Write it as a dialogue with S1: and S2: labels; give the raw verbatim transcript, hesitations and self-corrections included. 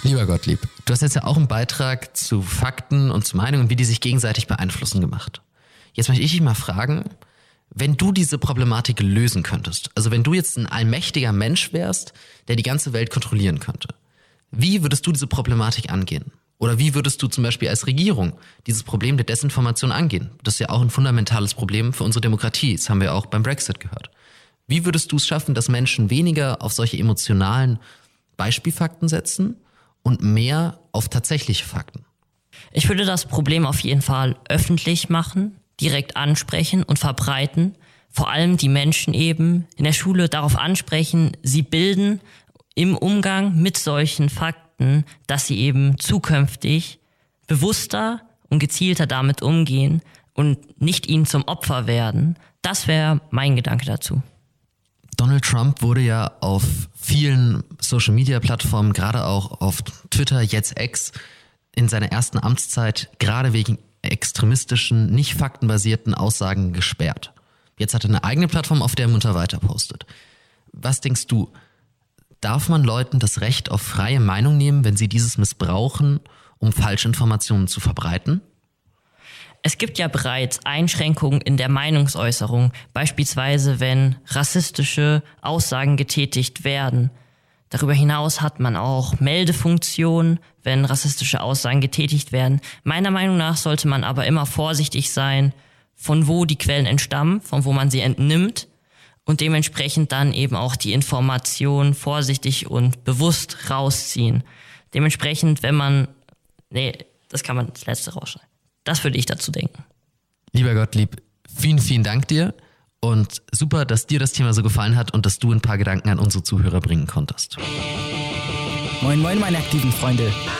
S1: Lieber Gottlieb, du hast jetzt ja auch einen Beitrag zu Fakten und zu Meinungen, wie die sich gegenseitig beeinflussen, gemacht. Jetzt möchte ich dich mal fragen, wenn du diese Problematik lösen könntest, also wenn du jetzt ein allmächtiger Mensch wärst, der die ganze Welt kontrollieren könnte, wie würdest du diese Problematik angehen? Oder wie würdest du zum Beispiel als Regierung dieses Problem der Desinformation angehen? Das ist ja auch ein fundamentales Problem für unsere Demokratie. Das haben wir auch beim Brexit gehört. Wie würdest du es schaffen, dass Menschen weniger auf solche emotionalen Beispielfakten setzen und mehr auf tatsächliche Fakten?
S2: Ich würde das Problem auf jeden Fall öffentlich machen, direkt ansprechen und verbreiten. Vor allem die Menschen eben in der Schule darauf ansprechen, sie bilden im Umgang mit solchen Fakten, dass sie eben zukünftig bewusster und gezielter damit umgehen und nicht ihnen zum Opfer werden. Das wäre mein Gedanke dazu.
S1: Donald Trump wurde ja auf vielen Social-Media-Plattformen, gerade auch auf Twitter, jetzt X, in seiner ersten Amtszeit gerade wegen extremistischen, nicht faktenbasierten Aussagen gesperrt. Jetzt hat er eine eigene Plattform, auf der er munter weiter postet. Was denkst du, darf man Leuten das Recht auf freie Meinung nehmen, wenn sie dieses missbrauchen, um Falschinformationen zu verbreiten?
S2: Es gibt ja bereits Einschränkungen in der Meinungsäußerung, beispielsweise wenn rassistische Aussagen getätigt werden. Darüber hinaus hat man auch Meldefunktionen, wenn rassistische Aussagen getätigt werden. Meiner Meinung nach sollte man aber immer vorsichtig sein, von wo die Quellen entstammen, von wo man sie entnimmt und dementsprechend dann eben auch die Information vorsichtig und bewusst rausziehen. Dementsprechend, wenn man, nee, das kann man das Letzte rausschreiben. Das würde ich dazu denken.
S1: Lieber Gottlieb, vielen, vielen Dank dir und super, dass dir das Thema so gefallen hat und dass du ein paar Gedanken an unsere Zuhörer bringen konntest.
S3: Moin, moin, meine aktiven Freunde.